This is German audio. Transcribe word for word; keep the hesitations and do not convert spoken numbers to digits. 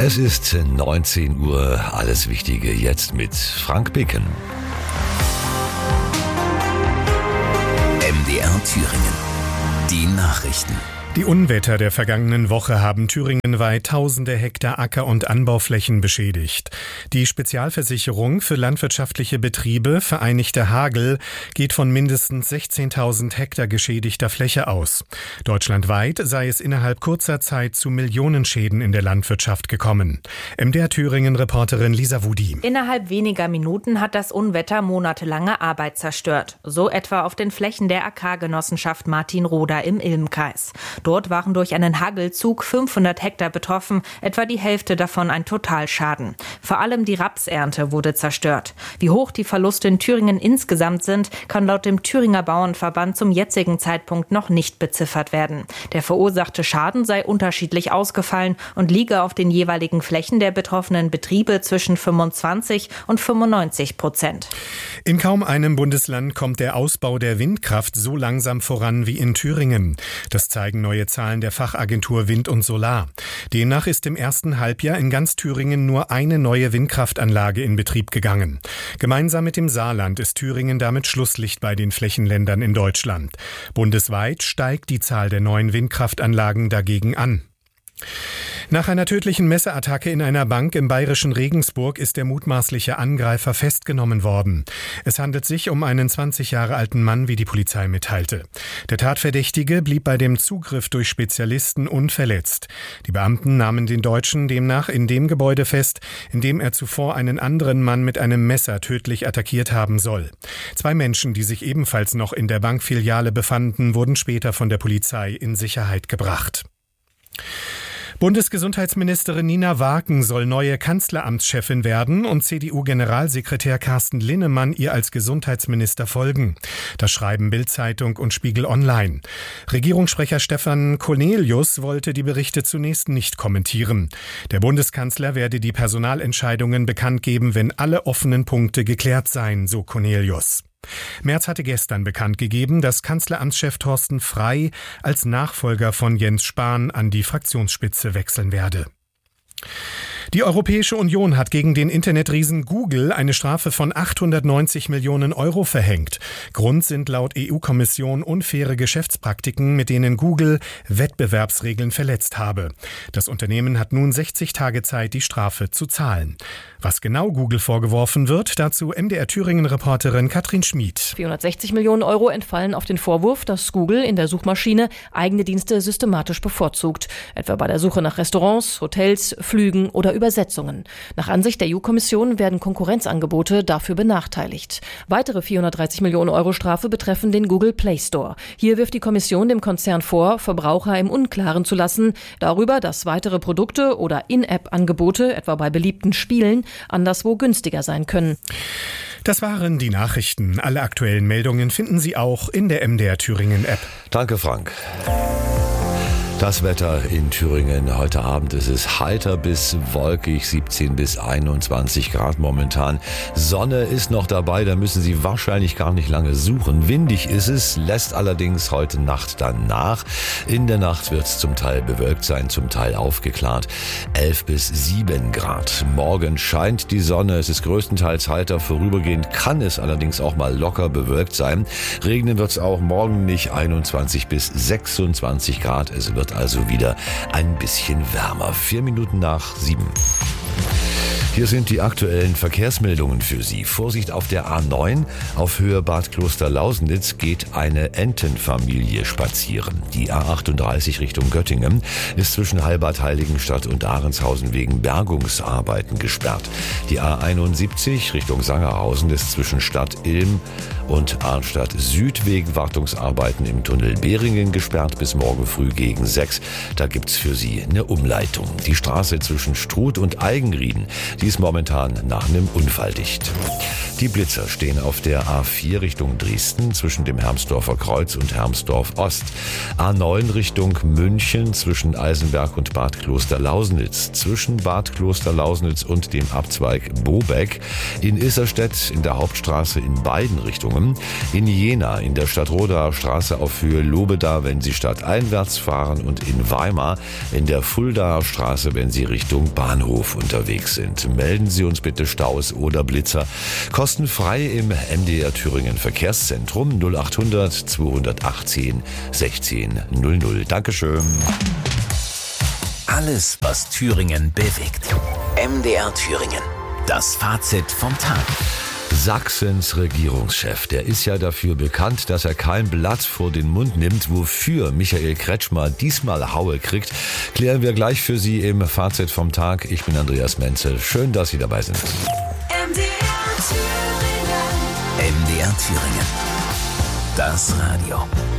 Es ist neunzehn Uhr, alles Wichtige jetzt mit Frank Bicken. M D R Thüringen. Die Nachrichten. Die Unwetter der vergangenen Woche haben thüringenweit tausende Hektar Acker- und Anbauflächen beschädigt. Die Spezialversicherung für landwirtschaftliche Betriebe, Vereinigte Hagel, geht von mindestens sechzehntausend Hektar geschädigter Fläche aus. Deutschlandweit sei es innerhalb kurzer Zeit zu Millionenschäden in der Landwirtschaft gekommen. M D R Thüringen-Reporterin Lisa Wudi. Innerhalb weniger Minuten hat das Unwetter monatelange Arbeit zerstört. So etwa auf den Flächen der Agrargenossenschaft Martinroda im Ilmkreis. Dort waren durch einen Hagelzug fünfhundert Hektar betroffen, etwa die Hälfte davon ein Totalschaden. Vor allem die Rapsernte wurde zerstört. Wie hoch die Verluste in Thüringen insgesamt sind, kann laut dem Thüringer Bauernverband zum jetzigen Zeitpunkt noch nicht beziffert werden. Der verursachte Schaden sei unterschiedlich ausgefallen und liege auf den jeweiligen Flächen der betroffenen Betriebe zwischen fünfundzwanzig und fünfundneunzig Prozent. In kaum einem Bundesland kommt der Ausbau der Windkraft so langsam voran wie in Thüringen. Das zeigen neue Zahlen der Fachagentur Wind und Solar. Demnach ist im ersten Halbjahr in ganz Thüringen nur eine neue Windkraftanlage in Betrieb gegangen. Gemeinsam mit dem Saarland ist Thüringen damit Schlusslicht bei den Flächenländern in Deutschland. Bundesweit steigt die Zahl der neuen Windkraftanlagen dagegen an. Nach einer tödlichen Messerattacke in einer Bank im bayerischen Regensburg ist der mutmaßliche Angreifer festgenommen worden. Es handelt sich um einen zwanzig Jahre alten Mann, wie die Polizei mitteilte. Der Tatverdächtige blieb bei dem Zugriff durch Spezialisten unverletzt. Die Beamten nahmen den Deutschen demnach in dem Gebäude fest, in dem er zuvor einen anderen Mann mit einem Messer tödlich attackiert haben soll. Zwei Menschen, die sich ebenfalls noch in der Bankfiliale befanden, wurden später von der Polizei in Sicherheit gebracht. Bundesgesundheitsministerin Nina Waaken soll neue Kanzleramtschefin werden und C D U-Generalsekretär Carsten Linnemann ihr als Gesundheitsminister folgen. Das schreiben Bild-Zeitung und Spiegel Online. Regierungssprecher Stefan Cornelius wollte die Berichte zunächst nicht kommentieren. Der Bundeskanzler werde die Personalentscheidungen bekannt geben, wenn alle offenen Punkte geklärt seien, so Cornelius. Merz hatte gestern bekannt gegeben, dass Kanzleramtschef Thorsten Frey als Nachfolger von Jens Spahn an die Fraktionsspitze wechseln werde. Die Europäische Union hat gegen den Internetriesen Google eine Strafe von achthundertneunzig Millionen Euro verhängt. Grund sind laut E U-Kommission unfaire Geschäftspraktiken, mit denen Google Wettbewerbsregeln verletzt habe. Das Unternehmen hat nun sechzig Tage Zeit, die Strafe zu zahlen. Was genau Google vorgeworfen wird, dazu M D R Thüringen-Reporterin Katrin Schmid. vierhundertsechzig Millionen Euro entfallen auf den Vorwurf, dass Google in der Suchmaschine eigene Dienste systematisch bevorzugt. Etwa bei der Suche nach Restaurants, Hotels, Flügen oder Übersetzungen. Nach Ansicht der E U-Kommission werden Konkurrenzangebote dafür benachteiligt. Weitere vierhundertdreißig Millionen Euro Strafe betreffen den Google Play Store. Hier wirft die Kommission dem Konzern vor, Verbraucher im Unklaren zu lassen darüber, dass weitere Produkte oder In-App-Angebote, etwa bei beliebten Spielen, anderswo günstiger sein können. Das waren die Nachrichten. Alle aktuellen Meldungen finden Sie auch in der M D R Thüringen App. Danke, Frank. Das Wetter in Thüringen. Heute Abend ist es heiter bis wolkig, siebzehn bis einundzwanzig Grad momentan. Sonne ist noch dabei, da müssen Sie wahrscheinlich gar nicht lange suchen. Windig ist es, lässt allerdings heute Nacht dann nach. In der Nacht wird es zum Teil bewölkt sein, zum Teil aufgeklart. elf bis sieben Grad. Morgen scheint die Sonne, es ist größtenteils heiter. Vorübergehend kann es allerdings auch mal locker bewölkt sein. Regnen wird es auch morgen nicht, einundzwanzig bis sechsundzwanzig Grad. Es wird also wieder ein bisschen wärmer. Vier Minuten nach sieben. Hier sind die aktuellen Verkehrsmeldungen für Sie. Vorsicht auf der A neun. Auf Höhe Bad Klosterlausnitz geht eine Entenfamilie spazieren. Die A achtunddreißig Richtung Göttingen ist zwischen Heilbad Heiligenstadt und Ahrenshausen wegen Bergungsarbeiten gesperrt. Die A einundsiebzig Richtung Sangerhausen ist zwischen Stadt Ilm und Arnstadt Süd wegen Wartungsarbeiten im Tunnel Beringen gesperrt bis morgen früh gegen sechs. Da gibt's für Sie eine Umleitung. Die Straße zwischen Struth und Eigenrieden, die Dies momentan nach einem Unfall dicht. Die Blitzer stehen auf der A vier Richtung Dresden zwischen dem Hermsdorfer Kreuz und Hermsdorf Ost. A neun Richtung München zwischen Eisenberg und Bad Klosterlausnitz. Zwischen Bad Klosterlausnitz und dem Abzweig Bobeck. In Isserstedt in der Hauptstraße in beiden Richtungen. In Jena in der Stadtrodaer Straße auf Höhe Lobeda, wenn Sie stadteinwärts fahren. Und in Weimar in der Fuldaer Straße, wenn Sie Richtung Bahnhof unterwegs sind. Melden Sie uns bitte Staus oder Blitzer. Kostenfrei im M D R Thüringen Verkehrszentrum null acht hundert zweihundertachtzehn sechzehn null null. Dankeschön. Alles, was Thüringen bewegt. M D R Thüringen. Das Fazit vom Tag. Sachsens Regierungschef, der ist ja dafür bekannt, dass er kein Blatt vor den Mund nimmt. Wofür Michael Kretschmer diesmal Haue kriegt, klären wir gleich für Sie im Fazit vom Tag. Ich bin Andreas Menzel. Schön, dass Sie dabei sind. M D R Thüringen. M D R Thüringen. Das Radio.